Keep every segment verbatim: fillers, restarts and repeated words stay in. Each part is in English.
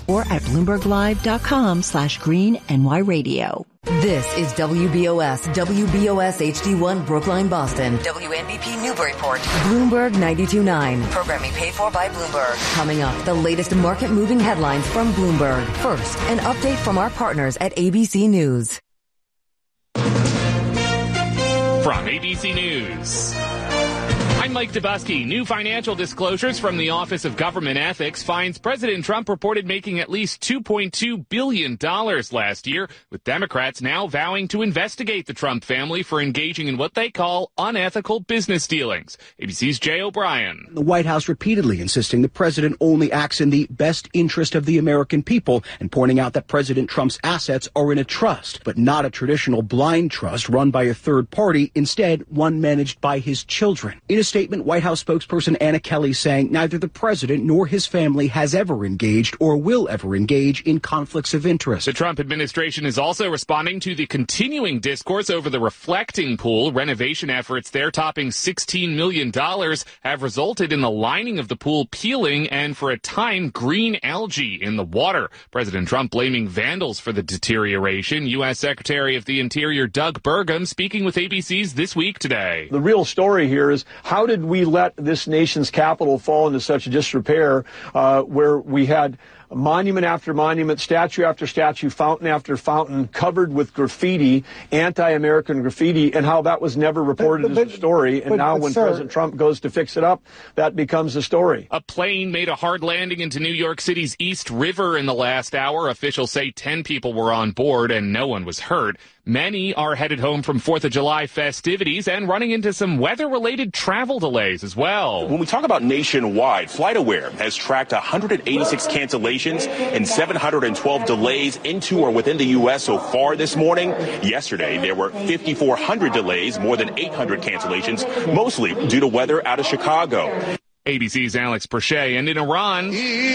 or at bloomberglive.com slash green NY radio. This is W B O S, W B O S H D one Brookline, Boston. W N B P Newburyport. Bloomberg ninety-two point nine. Programming paid for by Bloomberg. Coming up, the latest market-moving headlines from Bloomberg. First, an update from our partners at A B C News. From A B C News, I'm Mike Dubusky. New financial disclosures from the Office of Government Ethics finds President Trump reported making at least two point two billion dollars last year, with Democrats now vowing to investigate the Trump family for engaging in what they call unethical business dealings. A B C's Jay O'Brien. The White House repeatedly insisting the president only acts in the best interest of the American people and pointing out that President Trump's assets are in a trust, but not a traditional blind trust run by a third party, instead one managed by his children. In a statement, White House spokesperson Anna Kelly saying neither the president nor his family has ever engaged or will ever engage in conflicts of interest. The Trump administration is also responding to the continuing discourse over the reflecting pool. Renovation efforts there topping sixteen million dollars have resulted in the lining of the pool peeling and, for a time, green algae in the water. President Trump blaming vandals for the deterioration. U S Secretary of the Interior Doug Burgum speaking with A B C's This Week Today. The real story here is how did we let this nation's capital fall into such disrepair uh, where we had monument after monument, statue after statue, fountain after fountain covered with graffiti, anti-American graffiti, and how that was never reported but, but, as a story. And but, now but, when sir, President Trump goes to fix it up, that becomes a story. A plane made a hard landing into New York City's East River in the last hour. Officials say ten people were on board and no one was hurt. Many are headed home from fourth of July festivities and running into some weather-related travel delays as well. When we talk about nationwide, FlightAware has tracked one hundred eighty-six cancellations and seven hundred twelve delays into or within the U S so far this morning. Yesterday, there were five thousand four hundred delays, more than eight hundred cancellations, mostly due to weather out of Chicago. A B C's Alex Perche. And in Iran,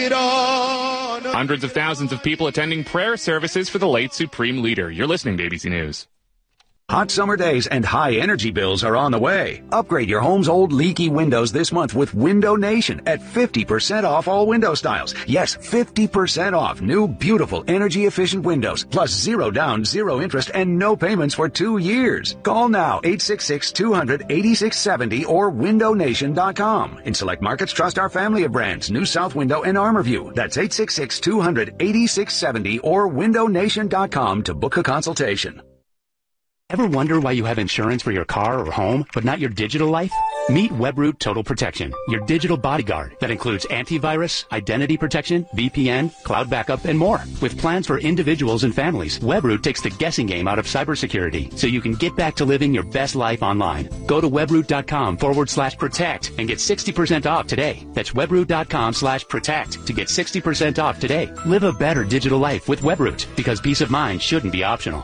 hundreds of thousands of people attending prayer services for the late Supreme Leader. You're listening to A B C News. Hot summer days and high energy bills are on the way. Upgrade your home's old leaky windows this month with Window Nation at fifty percent off all window styles. Yes, fifty percent off new, beautiful, energy-efficient windows, plus zero down, zero interest, and no payments for two years. Call now, eight six six, two hundred, eighty-six seventy or window nation dot com. In select markets, trust our family of brands, New South Window and ArmorView. That's eight six six, two hundred, eighty-six seventy or window nation dot com to book a consultation. Ever wonder why you have insurance for your car or home, but not your digital life? Meet Webroot Total Protection, your digital bodyguard that includes antivirus, identity protection, V P N, cloud backup, and more. With plans for individuals and families, Webroot takes the guessing game out of cybersecurity so you can get back to living your best life online. Go to webroot.com forward slash protect and get sixty percent off today. That's webroot.com slash protect to get sixty percent off today. Live a better digital life with Webroot, because peace of mind shouldn't be optional.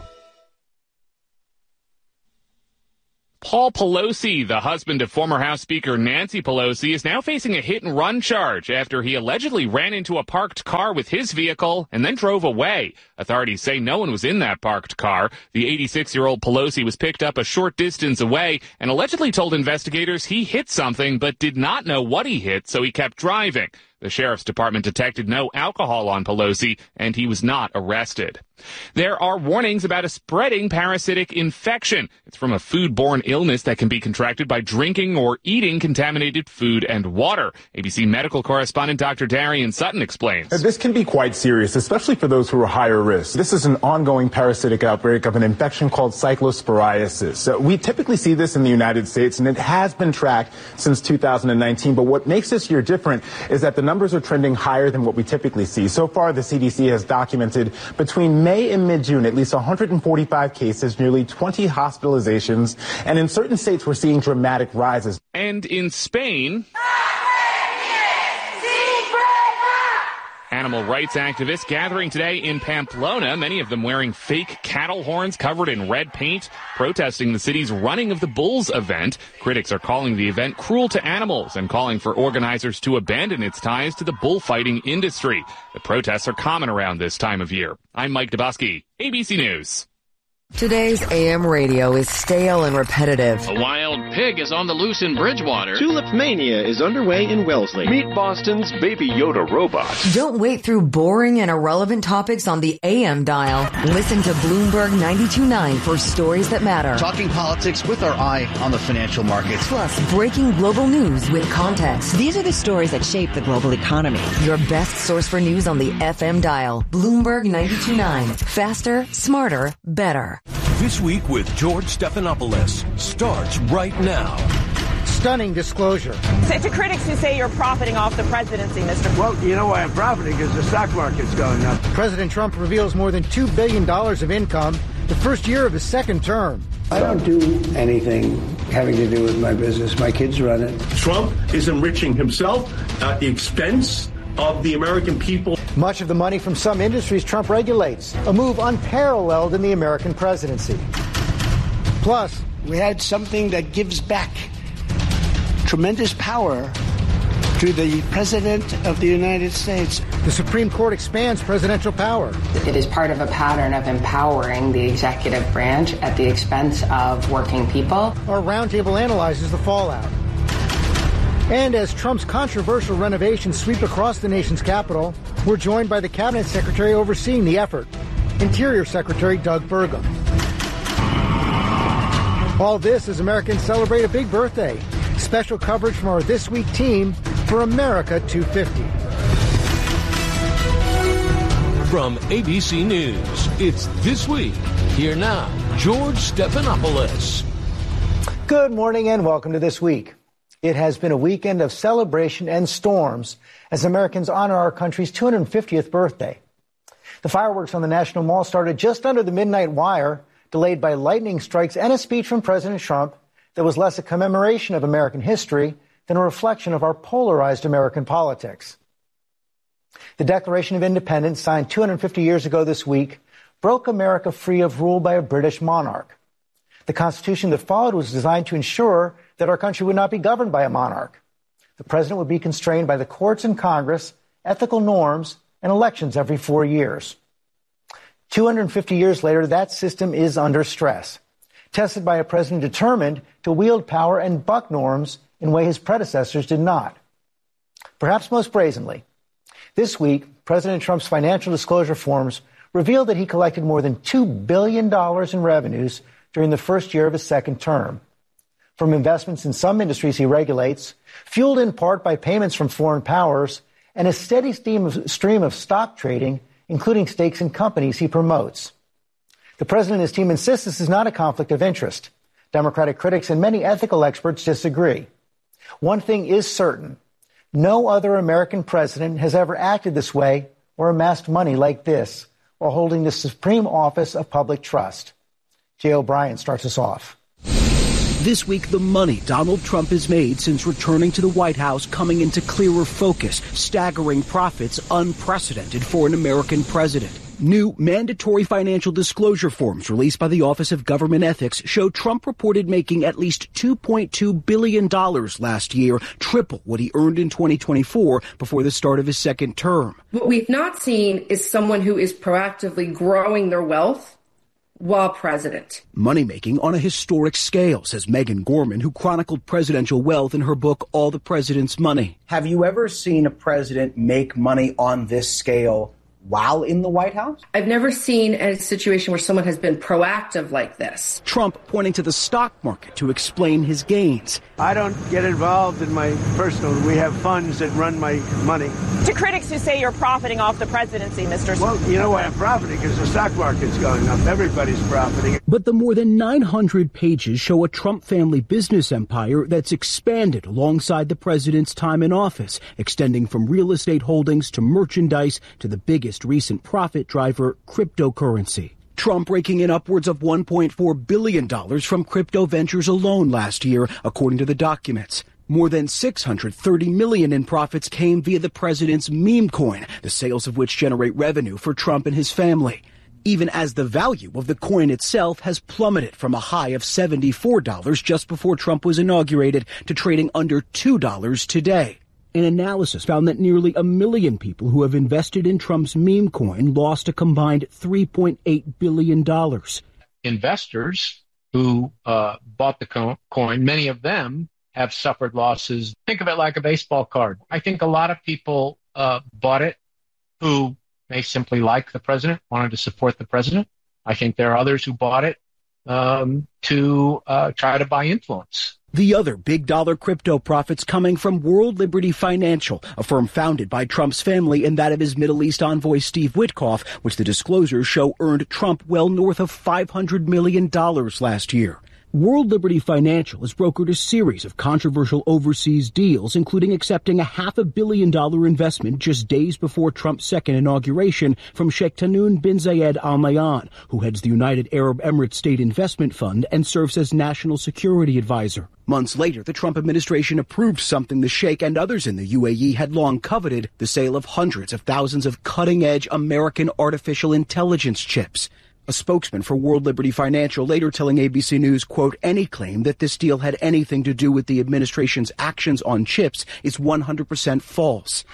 Paul Pelosi, the husband of former House Speaker Nancy Pelosi, is now facing a hit-and-run charge after he allegedly ran into a parked car with his vehicle and then drove away. Authorities say no one was in that parked car. The eighty-six-year-old Pelosi was picked up a short distance away and allegedly told investigators he hit something but did not know what he hit, so he kept driving. The sheriff's department detected no alcohol on Pelosi, and he was not arrested. There are warnings about a spreading parasitic infection. It's from a foodborne illness that can be contracted by drinking or eating contaminated food and water. A B C medical correspondent Doctor Darian Sutton explains. This can be quite serious, especially for those who are higher risk. This is an ongoing parasitic outbreak of an infection called cyclosporiasis. So we typically see this in the United States, and it has been tracked since two thousand nineteen. But what makes this year different is that the numbers are trending higher than what we typically see. So far, the C D C has documented between May and mid-June at least one hundred forty-five cases, nearly twenty hospitalizations, and in certain states we're seeing dramatic rises. And in Spain, animal rights activists gathering today in Pamplona, many of them wearing fake cattle horns covered in red paint, protesting the city's running of the Bulls event. Critics are calling the event cruel to animals and calling for organizers to abandon its ties to the bullfighting industry. The protests are common around this time of year. I'm Mike Dubusky, A B C News. Today's A M radio is stale and repetitive. A while wild pig is on the loose in Bridgewater. Tulip Mania is underway in Wellesley. Meet Boston's Baby Yoda robot. Don't wait through boring and irrelevant topics on the A M dial. Listen to Bloomberg ninety-two point nine for stories that matter. Talking politics with our eye on the financial markets. Plus, breaking global news with context. These are the stories that shape the global economy. Your best source for news on the F M dial. Bloomberg ninety-two point nine. Faster, smarter, better. This Week with George Stephanopoulos starts right now. Stunning disclosure. Say to critics who say you're profiting off the presidency, Mister Well, you know why I'm profiting? Because the stock market's going up. President Trump reveals more than two billion dollars of income the first year of his second term. I don't do anything having to do with my business. My kids run it. Trump is enriching himself at the expense of the American people. Much of the money from some industries Trump regulates, a move unparalleled in the American presidency. Plus, we had something that gives back tremendous power to the President of the United States. The Supreme Court expands presidential power. It is part of a pattern of empowering the executive branch at the expense of working people. Our roundtable analyzes the fallout. And as Trump's controversial renovations sweep across the nation's capital, we're joined by the cabinet secretary overseeing the effort, Interior Secretary Doug Burgum. All this as Americans celebrate a big birthday. Special coverage from our This Week team for America two fifty. From A B C News, it's This Week. Here now, George Stephanopoulos. Good morning and welcome to This Week. It has been a weekend of celebration and storms as Americans honor our country's two hundred fiftieth birthday. The fireworks on the National Mall started just under the midnight wire, delayed by lightning strikes and a speech from President Trump that was less a commemoration of American history than a reflection of our polarized American politics. The Declaration of Independence, signed two hundred fifty years ago this week, broke America free of rule by a British monarch. The Constitution that followed was designed to ensure that our country would not be governed by a monarch. The president would be constrained by the courts and Congress, ethical norms, and elections every four years. two hundred fifty years later, that system is under stress, tested by a president determined to wield power and buck norms in a way his predecessors did not. Perhaps most brazenly, this week, President Trump's financial disclosure forms revealed that he collected more than two billion dollars in revenues during the first year of his second term, from investments in some industries he regulates, fueled in part by payments from foreign powers, and a steady stream of, stream of stock trading, including stakes in companies he promotes. The president and his team insist this is not a conflict of interest. Democratic critics and many ethical experts disagree. One thing is certain. No other American president has ever acted this way or amassed money like this while holding the supreme office of public trust. Jay O'Brien starts us off. This week, the money Donald Trump has made since returning to the White House coming into clearer focus, staggering profits unprecedented for an American president. New mandatory financial disclosure forms released by the Office of Government Ethics show Trump reported making at least two point two billion dollars last year, triple what he earned in twenty twenty-four before the start of his second term. What we've not seen is someone who is proactively growing their wealth while president. Money-making on a historic scale, says Megan Gorman, who chronicled presidential wealth in her book, All the President's Money. Have you ever seen a president make money on this scale while in the White House? I've never seen a situation where someone has been proactive like this. Trump pointing to the stock market to explain his gains. I don't get involved in my personal. We have funds that run my money. To critics who say you're profiting off the presidency, Mister Well, you know why I'm profiting? Because the stock market's going up. Everybody's profiting. But the more than nine hundred pages show a Trump family business empire that's expanded alongside the president's time in office, extending from real estate holdings to merchandise to the biggest recent profit driver, cryptocurrency. Trump raking in upwards of one point four billion dollars from crypto ventures alone last year, according to the documents. More than six hundred thirty million dollars in profits came via the president's meme coin, the sales of which generate revenue for Trump and his family, even as the value of the coin itself has plummeted from a high of seventy-four dollars just before Trump was inaugurated to trading under two dollars today. An analysis found that nearly a million people who have invested in Trump's meme coin lost a combined three point eight billion dollars. Investors who uh, bought the co- coin. Many of them have suffered losses. Think of it like a baseball card. I think a lot of people uh, bought it who may simply like the president, wanted to support the president. I think there are others who bought it um, to uh, try to buy influence. The other big dollar crypto profits coming from World Liberty Financial, a firm founded by Trump's family and that of his Middle East envoy Steve Witkoff, which the disclosures show earned Trump well north of five hundred million dollars last year. World Liberty Financial has brokered a series of controversial overseas deals, including accepting a half a billion dollar investment just days before Trump's second inauguration from Sheikh Tahnoon bin Zayed Al Nahyan, who heads the United Arab Emirates State Investment Fund and serves as national security advisor. Months later, the Trump administration approved something the Sheikh and others in the U A E had long coveted, the sale of hundreds of thousands of cutting-edge American artificial intelligence chips. A spokesman for World Liberty Financial later telling A B C News, quote, any claim that this deal had anything to do with the administration's actions on chips is one hundred percent false.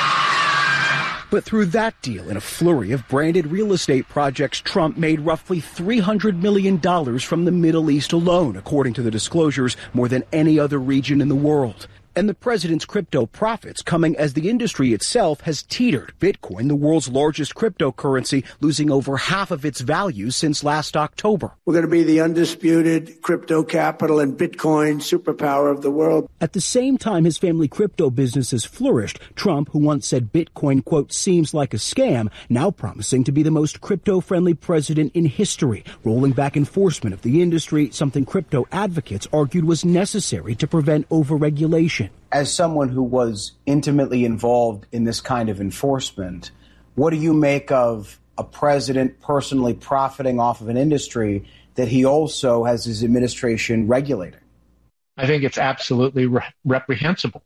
But through that deal and a flurry of branded real estate projects, Trump made roughly three hundred million dollars from the Middle East alone, according to the disclosures, more than any other region in the world. And the president's crypto profits coming as the industry itself has teetered, Bitcoin, the world's largest cryptocurrency, losing over half of its value since last October. We're going to be the undisputed crypto capital and Bitcoin superpower of the world. At the same time his family crypto business has flourished, Trump, who once said Bitcoin, quote, seems like a scam, now promising to be the most crypto-friendly president in history, rolling back enforcement of the industry, something crypto advocates argued was necessary to prevent overregulation. As someone who was intimately involved in this kind of enforcement, what do you make of a president personally profiting off of an industry that he also has his administration regulating? I think it's absolutely re- reprehensible.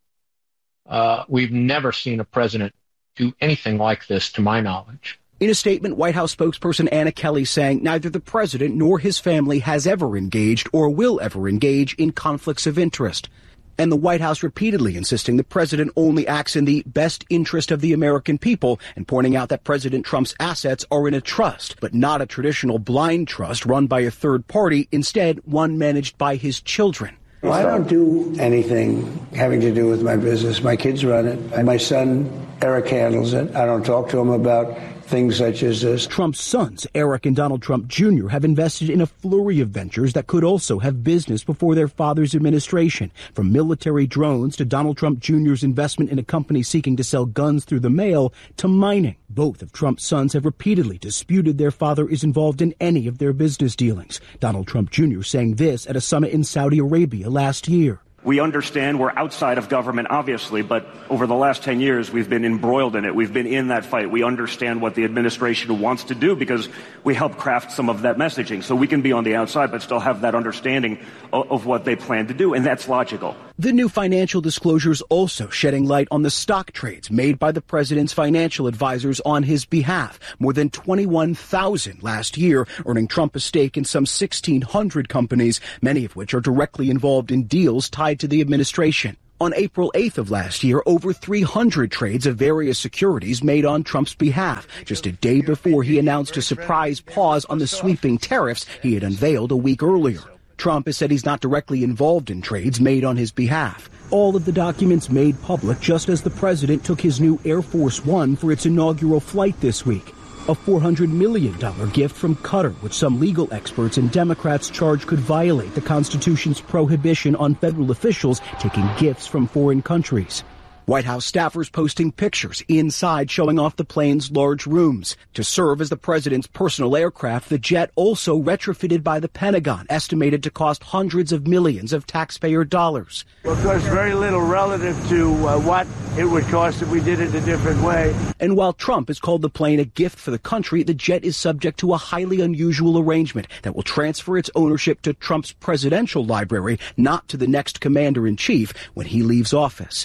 Uh, we've never seen a president do anything like this, to my knowledge. In a statement, White House spokesperson Anna Kelly saying neither the president nor his family has ever engaged or will ever engage in conflicts of interest. And the White House repeatedly insisting the president only acts in the best interest of the American people and pointing out that President Trump's assets are in a trust, but not a traditional blind trust run by a third party, instead one managed by his children. Well, I don't do anything having to do with my business. My kids run it, and my son, Eric, handles it. I don't talk to him about things such as this. Trump's sons, Eric and Donald Trump Junior, have invested in a flurry of ventures that could also have business before their father's administration, from military drones to Donald Trump Junior's investment in a company seeking to sell guns through the mail to mining. Both of Trump's sons have repeatedly disputed their father is involved in any of their business dealings. Donald Trump Junior saying this at a summit in Saudi Arabia last year. We understand we're outside of government, obviously, but over the last ten years, we've been embroiled in it. We've been in that fight. We understand what the administration wants to do because we help craft some of that messaging. So we can be on the outside but still have that understanding of, of what they plan to do, and that's logical. The new financial disclosures also shedding light on the stock trades made by the president's financial advisors on his behalf. More than twenty-one thousand last year, earning Trump a stake in some sixteen hundred companies, many of which are directly involved in deals tied to the administration. On April eighth of last year, over three hundred trades of various securities made on Trump's behalf, just a day before he announced a surprise pause on the sweeping tariffs he had unveiled a week earlier. Trump has said he's not directly involved in trades made on his behalf. All of the documents made public just as the president took his new Air Force One for its inaugural flight this week. A four hundred million dollars gift from Qatar, which some legal experts and Democrats charge could violate the Constitution's prohibition on federal officials taking gifts from foreign countries. White House staffers posting pictures inside showing off the plane's large rooms. To serve as the president's personal aircraft, the jet also retrofitted by the Pentagon, estimated to cost hundreds of millions of taxpayer dollars. Well, it costs very little relative to uh, what it would cost if we did it a different way. And while Trump has called the plane a gift for the country, the jet is subject to a highly unusual arrangement that will transfer its ownership to Trump's presidential library, not to the next commander-in-chief when he leaves office.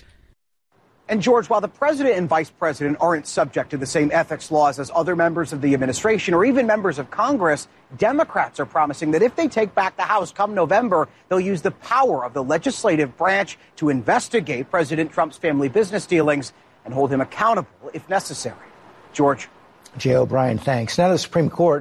And, George, while the president and vice president aren't subject to the same ethics laws as other members of the administration or even members of Congress, Democrats are promising that if they take back the House come November, they'll use the power of the legislative branch to investigate President Trump's family business dealings and hold him accountable if necessary. George. Jay O'Brien, thanks. Now the Supreme Court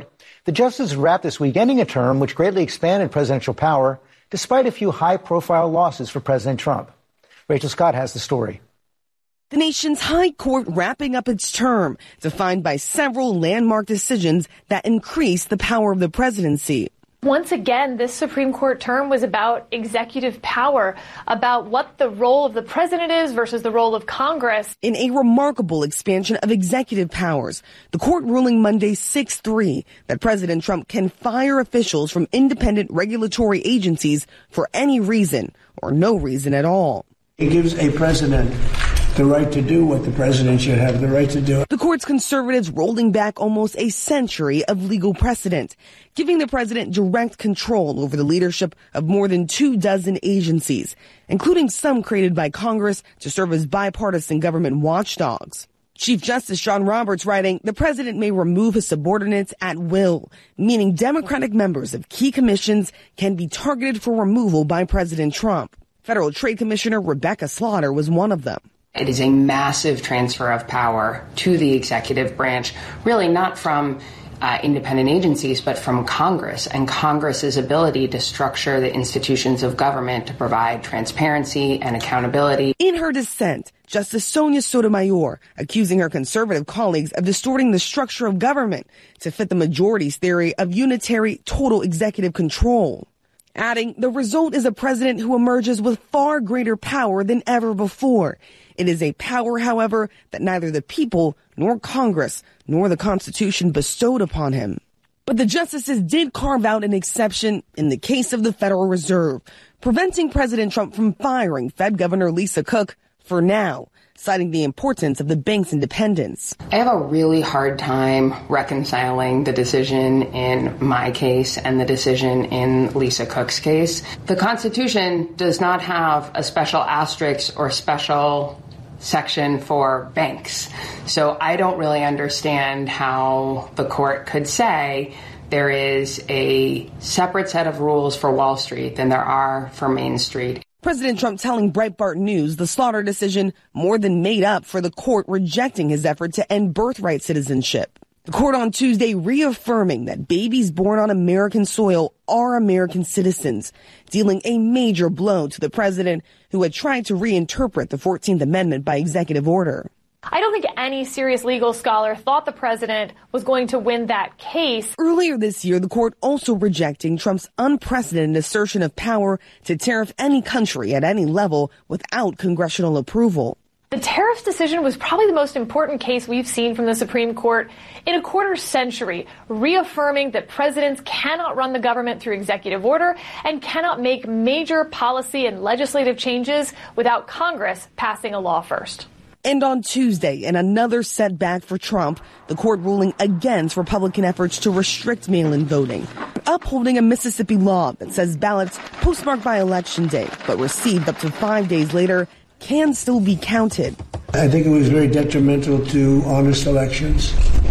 The justices wrapped this week ending a term which greatly expanded presidential power despite a few high-profile losses for President Trump. Rachel Scott has the story. The nation's high court wrapping up its term, defined by several landmark decisions that increase the power of the presidency. Once again, this Supreme Court term was about executive power, about what the role of the president is versus the role of Congress. In a remarkable expansion of executive powers, the court ruling Monday six three that President Trump can fire officials from independent regulatory agencies for any reason or no reason at all. It gives a president the right to do what the president should have the right to do. The court's conservatives rolling back almost a century of legal precedent, giving the president direct control over the leadership of more than two dozen agencies, including some created by Congress to serve as bipartisan government watchdogs. Chief Justice John Roberts writing, the president may remove his subordinates at will, meaning Democratic members of key commissions can be targeted for removal by President Trump. Federal Trade Commissioner Rebecca Slaughter was one of them. It is a massive transfer of power to the executive branch, really not from uh, independent agencies, but from Congress and Congress's ability to structure the institutions of government to provide transparency and accountability. In her dissent, Justice Sonia Sotomayor accusing her conservative colleagues of distorting the structure of government to fit the majority's theory of unitary total executive control. Adding, the result is a president who emerges with far greater power than ever before. It is a power, however, that neither the people nor Congress nor the Constitution bestowed upon him. But the justices did carve out an exception in the case of the Federal Reserve, preventing President Trump from firing Fed Governor Lisa Cook for now, citing the importance of the bank's independence. I have a really hard time reconciling the decision in my case and the decision in Lisa Cook's case. The Constitution does not have a special asterisk or special section for banks. So I don't really understand how the court could say there is a separate set of rules for Wall Street than there are for Main Street. President Trump telling Breitbart News the Slaughter decision more than made up for the court rejecting his effort to end birthright citizenship. The court on Tuesday reaffirming that babies born on American soil are American citizens, dealing a major blow to the president who had tried to reinterpret the fourteenth Amendment by executive order. I don't think any serious legal scholar thought the president was going to win that case. Earlier this year, the court also rejecting Trump's unprecedented assertion of power to tariff any country at any level without congressional approval. The tariffs decision was probably the most important case we've seen from the Supreme Court in a quarter century, reaffirming that presidents cannot run the government through executive order and cannot make major policy and legislative changes without Congress passing a law first. And on Tuesday, in another setback for Trump, the court ruling against Republican efforts to restrict mail-in voting, upholding a Mississippi law that says ballots postmarked by Election Day but received up to five days later can still be counted. I think it was very detrimental to honest elections,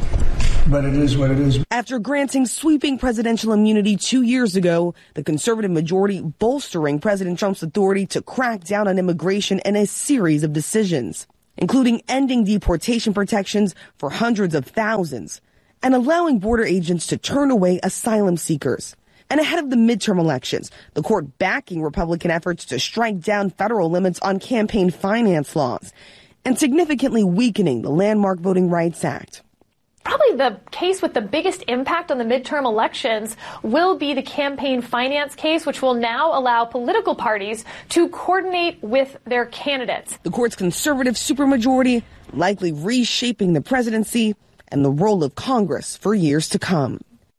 but it is what it is. After granting sweeping presidential immunity two years ago, the conservative majority bolstering President Trump's authority to crack down on immigration in a series of decisions, including ending deportation protections for hundreds of thousands and allowing border agents to turn away asylum seekers. And ahead of the midterm elections, the court backing Republican efforts to strike down federal limits on campaign finance laws and significantly weakening the landmark Voting Rights Act. Probably the case with the biggest impact on the midterm elections will be the campaign finance case, which will now allow political parties to coordinate with their candidates. The court's conservative supermajority likely reshaping the presidency and the role of Congress for years to come.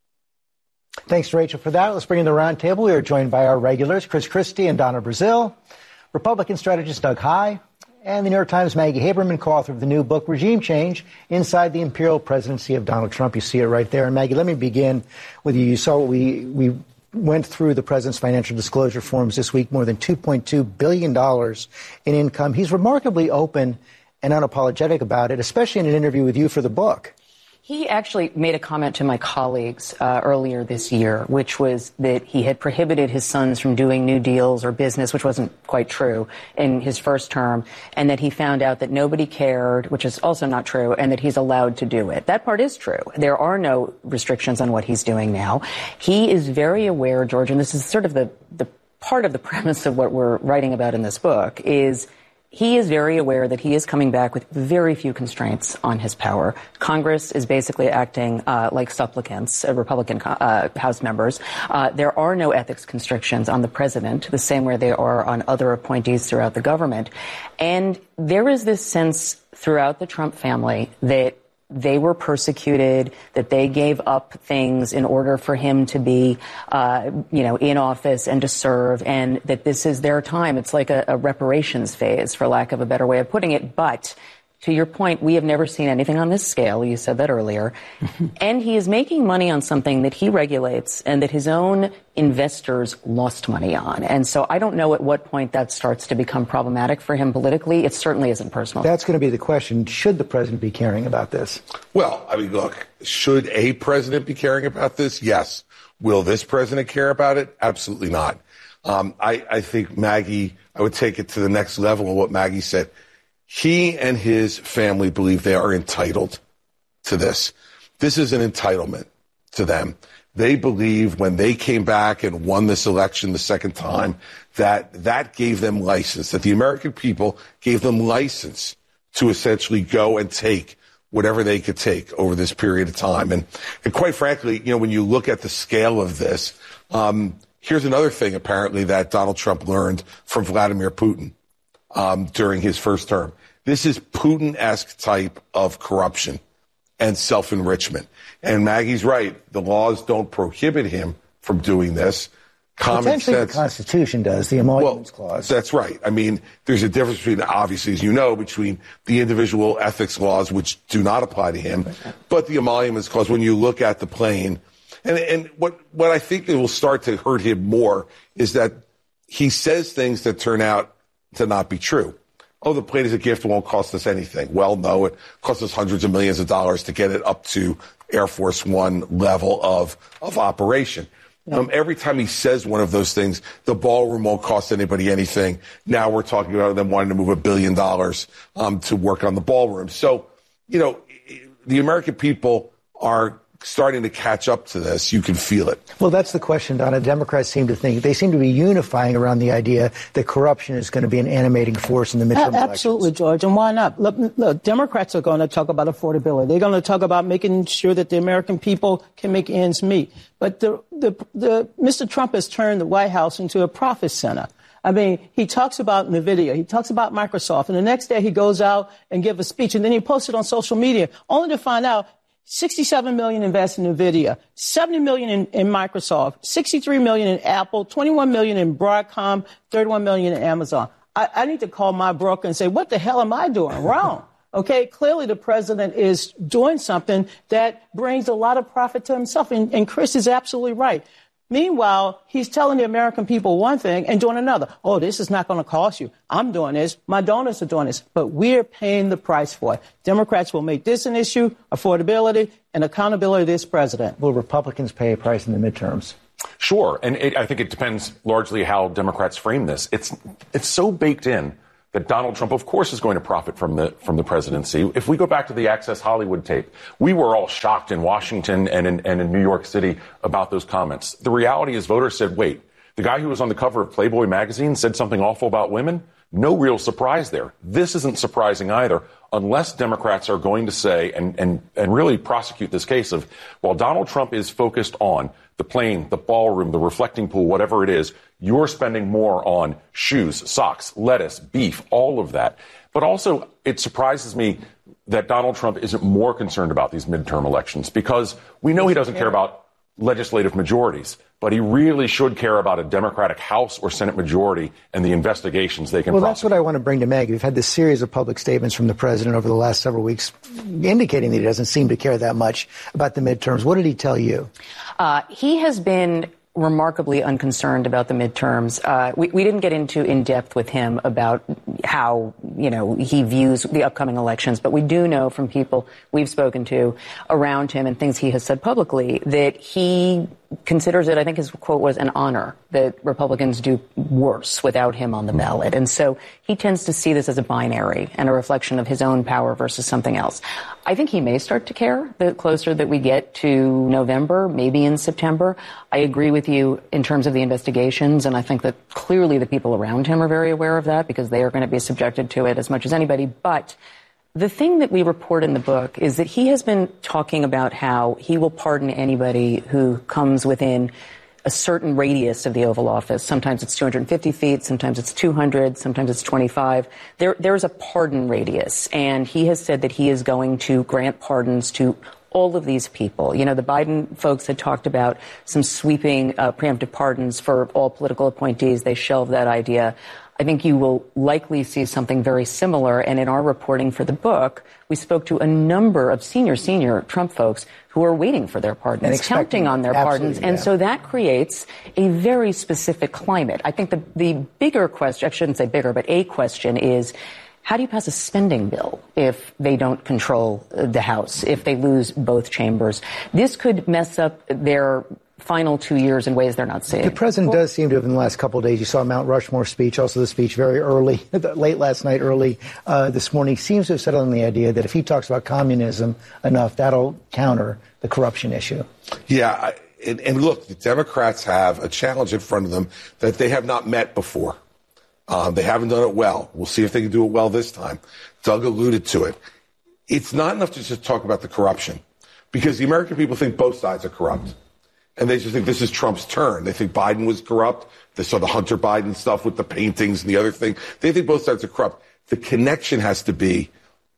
Thanks, Rachel, for that. Let's bring in the roundtable. We are joined by our regulars, Chris Christie and Donna Brazile, Republican strategist Doug Heye, and the New York Times' Maggie Haberman, co-author of the new book, Regime Change, Inside the Imperial Presidency of Donald Trump. You see it right there. And Maggie, let me begin with you. You saw what we, we went through the president's financial disclosure forms this week, more than two point two billion dollars in income. He's remarkably open and unapologetic about it, especially in an interview with you for the book. He actually made a comment to my colleagues uh, earlier this year, which was that he had prohibited his sons from doing new deals or business, which wasn't quite true in his first term, and that he found out that nobody cared, which is also not true, and that he's allowed to do it. That part is true. There are no restrictions on what he's doing now. He is very aware, George, and this is sort of the, the part of the premise of what we're writing about in this book, is he is very aware that he is coming back with very few constraints on his power. Congress is basically acting uh, like supplicants, uh, Republican uh, House members. Uh, there are no ethics constrictions on the president, the same way there are on other appointees throughout the government. And there is this sense throughout the Trump family that they were persecuted, that they gave up things in order for him to be, uh, you know, in office and to serve, and that this is their time. It's like a, a reparations phase, for lack of a better way of putting it. But to your point, we have never seen anything on this scale. You said that earlier. And he is making money on something that he regulates and that his own investors lost money on. And so I don't know at what point that starts to become problematic for him politically. It certainly isn't personal. That's going to be the question. Should the president be caring about this? Well, I mean, look, should a president be caring about this? Yes. Will this president care about it? Absolutely not. Um, I, I think Maggie, I would take it to the next level of what Maggie said. He and his family believe they are entitled to this. This is an entitlement to them. They believe when they came back and won this election the second time that that gave them license, that the American people gave them license to essentially go and take whatever they could take over this period of time. And, and quite frankly, you know, when you look at the scale of this, um, here's another thing apparently that Donald Trump learned from Vladimir Putin. Um, during his first term. This is Putin-esque type of corruption and self-enrichment. And Maggie's right. The laws don't prohibit him from doing this. Common sense. The Constitution does, the Emoluments well, Clause. That's right. I mean, there's a difference between, obviously, as you know, between the individual ethics laws, which do not apply to him, but the Emoluments Clause, when you look at the plane. And, and what, what I think it will start to hurt him more is that he says things that turn out to not be true. Oh, the plane is a gift, it won't cost us anything. Well, no, it costs us hundreds of millions of dollars to get it up to Air Force One level of, of operation. Yeah. Um, every time he says one of those things, the ballroom won't cost anybody anything. Now we're talking about them wanting to move a billion dollars um, to work on the ballroom. So, you know, the American people are starting to catch up to this. You can feel it. Well, that's the question, Donna. Democrats seem to think, they seem to be unifying around the idea that corruption is going to be an animating force in the midterm elections. Absolutely, George. And why not? Look, look, Democrats are going to talk about affordability. They're going to talk about making sure that the American people can make ends meet. But the, the, the, Mister Trump has turned the White House into a profit center. I mean, he talks about NVIDIA, he talks about Microsoft, and the next day he goes out and gives a speech, and then he posts it on social media, only to find out sixty-seven million invested in NVIDIA, seventy million in, in Microsoft, sixty-three million in Apple, twenty-one million in Broadcom, thirty-one million in Amazon. I, I need to call my broker and say, what the hell am I doing wrong? Okay, clearly the president is doing something that brings a lot of profit to himself. And, and Chris is absolutely right. Meanwhile, he's telling the American people one thing and doing another. Oh, this is not going to cost you. I'm doing this. My donors are doing this. But we're paying the price for it. Democrats will make this an issue, affordability and accountability of this president. Will Republicans pay a price in the midterms? Sure. And it, I think it depends largely how Democrats frame this. It's it's so baked in that Donald Trump, of course, is going to profit from the from the presidency. If we go back to the Access Hollywood tape, we were all shocked in Washington and in, and in New York City about those comments. The reality is voters said, wait, the guy who was on the cover of Playboy magazine said something awful about women? No real surprise there. This isn't surprising either, unless Democrats are going to say and, and, and really prosecute this case of, while Donald Trump is focused on the plane, the ballroom, the reflecting pool, whatever it is, you're spending more on shoes, socks, lettuce, beef, all of that. But also, it surprises me that Donald Trump isn't more concerned about these midterm elections, because we know he doesn't care about legislative majorities, but he really should care about a Democratic House or Senate majority and the investigations they can Well, prosecute. That's what I want to bring to Maggie. We've had this series of public statements from the president over the last several weeks indicating that he doesn't seem to care that much about the midterms. What did he tell you? Uh, he has been remarkably unconcerned about the midterms. Uh, we, we didn't get into in depth with him about how, you know, he views the upcoming elections. But we do know from people we've spoken to around him and things he has said publicly that he considers it, I think his quote was, an honor that Republicans do worse without him on the ballot. And so he tends to see this as a binary and a reflection of his own power versus something else. I think he may start to care the closer that we get to November, maybe in September. I agree with you in terms of the investigations, and I think that clearly the people around him are very aware of that because they are going to be subjected to it as much as anybody. But the thing that we report in the book is that he has been talking about how he will pardon anybody who comes within a certain radius of the Oval Office. Sometimes it's two hundred fifty feet, sometimes it's two hundred, sometimes it's twenty-five. There, there's a pardon radius, and he has said that he is going to grant pardons to all of these people. You know, the Biden folks had talked about some sweeping uh, preemptive pardons for all political appointees. They shelved that idea. I think you will likely see something very similar. And in our reporting for the book, we spoke to a number of senior, senior Trump folks who are waiting for their pardons, counting on their pardons. And yeah. so that creates a very specific climate. I think the, the bigger question, I shouldn't say bigger, but a question is, how do you pass a spending bill if they don't control the House, if they lose both chambers? This could mess up their final two years in ways they're not seeing. The president does seem to have, in the last couple of days, you saw Mount Rushmore speech, also the speech very early, late last night, early uh, this morning, seems to have settled on the idea that if he talks about communism enough, that'll counter the corruption issue. Yeah, I, and, and look, the Democrats have a challenge in front of them that they have not met before. Um, they haven't done it well. We'll see if they can do it well this time. Doug alluded to it. It's not enough to just talk about the corruption, because the American people think both sides are corrupt. And they just think this is Trump's turn. They think Biden was corrupt. They saw the Hunter Biden stuff with the paintings and the other thing. They think both sides are corrupt. The connection has to be,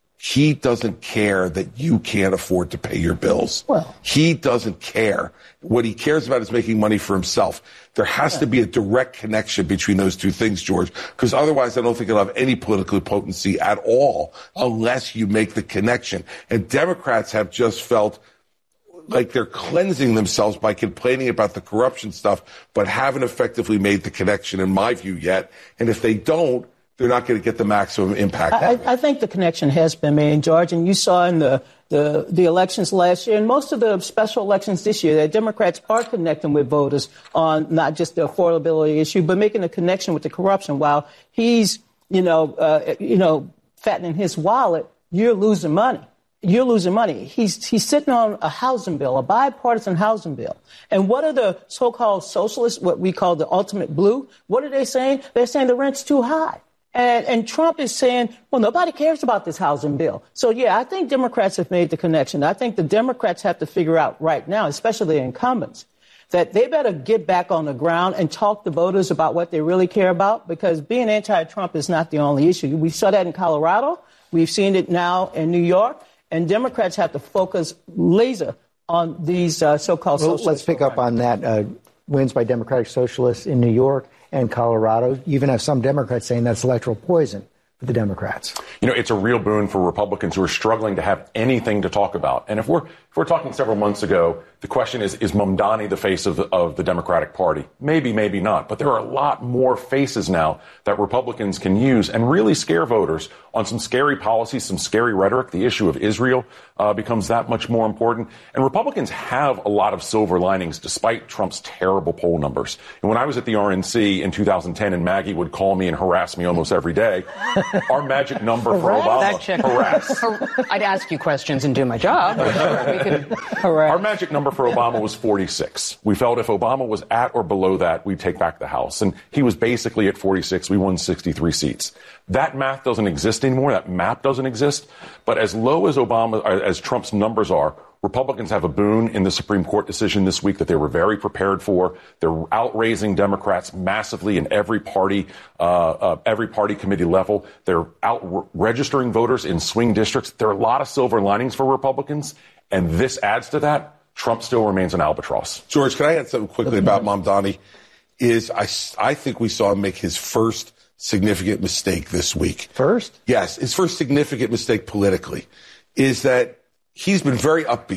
he doesn't care that you can't afford to pay your bills. Well, he doesn't care. What he cares about is making money for himself. There has yeah. to be a direct connection between those two things, George, because otherwise I don't think it'll have any political potency at all unless you make the connection. And Democrats have just felt like they're cleansing themselves by complaining about the corruption stuff, but haven't effectively made the connection, in my view, yet. And if they don't, they're not going to get the maximum impact. I, I think the connection has been made, George, and you saw in the, the, the elections last year and most of the special elections this year that Democrats are connecting with voters on not just the affordability issue, but making a connection with the corruption. While he's, you know, uh, you know, fattening his wallet, you're losing money. You're losing money. He's he's sitting on a housing bill, a bipartisan housing bill. And what are the so-called socialists, what we call the ultimate blue? What are they saying? They're saying the rent's too high. And, and Trump is saying, well, nobody cares about this housing bill. So, yeah, I think Democrats have made the connection. I think the Democrats have to figure out right now, especially the incumbents, that they better get back on the ground and talk to voters about what they really care about, because being anti-Trump is not the only issue. We saw that in Colorado. We've seen it now in New York. And Democrats have to focus laser on these uh, so-called well, socialists. Let's pick up on that. Uh, wins by Democratic Socialists in New York and Colorado. You even have some Democrats saying that's electoral poison for the Democrats. You know, it's a real boon for Republicans who are struggling to have anything to talk about. And if we're if we're talking several months ago, the question is, is Mamdani the face of the, of the Democratic Party? Maybe, maybe not. But there are a lot more faces now that Republicans can use and really scare voters on some scary policies, some scary rhetoric. The issue of Israel uh, becomes that much more important. And Republicans have a lot of silver linings despite Trump's terrible poll numbers. And when I was at the R N C in two thousand ten and Maggie would call me and harass me almost every day, our magic number for Obama, harass. I'd ask you questions and do my job. We could Our magic number for Obama was forty-six. We felt if Obama was at or below that, we'd take back the House. And he was basically at forty-six. We won sixty-three seats. That math doesn't exist anymore. That map doesn't exist. But as low as Obama, as Trump's numbers are, Republicans have a boon in the Supreme Court decision this week that they were very prepared for. They're outraising Democrats massively in every party, uh, uh, every party committee level. They're out re- registering voters in swing districts. There are a lot of silver linings for Republicans, and this adds to that. Trump still remains an albatross. George, can I add something quickly about Mamdani? Is I, I think we saw him make his first significant mistake this week. First? Yes, his first significant mistake politically is that he's been very upbeat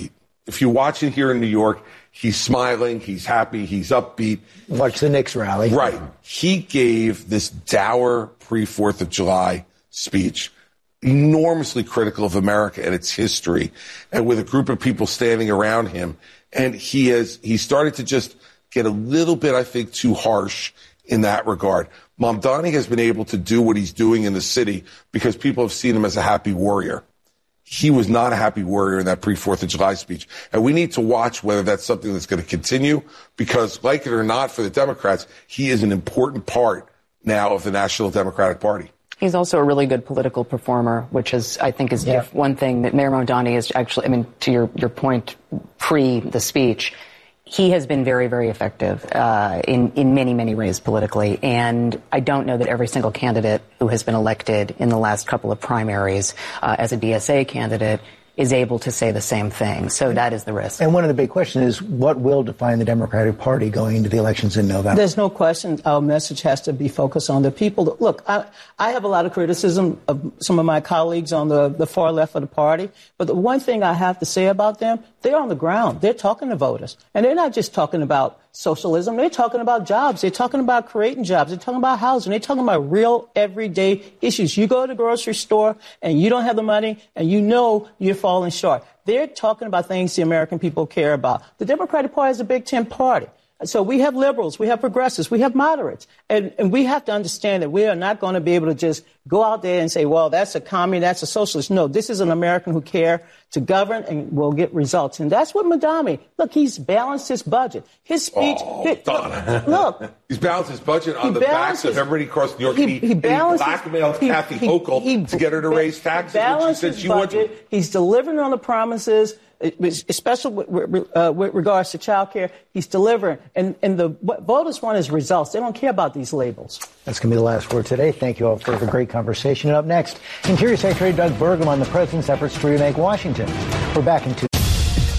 If you watch it here in New York, he's smiling, he's happy, he's upbeat. Watch the Knicks rally. Right. He gave this dour pre-fourth of July speech, enormously critical of America and its history, and with a group of people standing around him. And he has, he started to just get a little bit, I think, too harsh in that regard. Mamdani has been able to do what he's doing in the city because people have seen him as a happy warrior. He was not a happy warrior in that pre-fourth of July speech. And we need to watch whether that's something that's going to continue because, like it or not, for the Democrats, he is an important part now of the National Democratic Party. He's also a really good political performer, which is, I think, is yeah. one thing that Mayor Mamdani is actually, I mean, to your, your point pre the speech, he has been very, very effective uh, in, in many, many ways politically. And I don't know that every single candidate who has been elected in the last couple of primaries uh, as a D S A candidate is able to say the same thing. So that is the risk. And one of the big questions is what will define the Democratic Party going into the elections in November? There's no question our message has to be focused on the people. Look, I, I have a lot of criticism of some of my colleagues on the, the far left of the party. But the one thing I have to say about them, they're on the ground. They're talking to voters. And they're not just talking about socialism. They're talking about jobs. They're talking about creating jobs. They're talking about housing. They're talking about real everyday issues. You go to the grocery store and you don't have the money and you know you're falling short. They're talking about things the American people care about. The Democratic Party is a big tent party. So we have liberals, we have progressives, we have moderates. And, and we have to understand that we are not going to be able to just go out there and say, well, that's a commie, that's a socialist. No, this is an American who care to govern and will get results. And that's what Mamdani, look, he's balanced his budget. His speech, oh, his, look, look. He's balanced his budget on the backs of everybody across New York. He, he, balances, he blackmailed he, Kathy he, Hochul he, to get her to he, raise taxes. When she said she budget. wouldn't. He's delivering on the promises, especially with, uh, with regards to child care. He's delivering. And, and the what voters want is results. They don't care about these labels. That's going to be the last word today. Thank you all for the great conversation. And up next, Interior Secretary Doug Burgum on the president's efforts to remake Washington. We're back in two.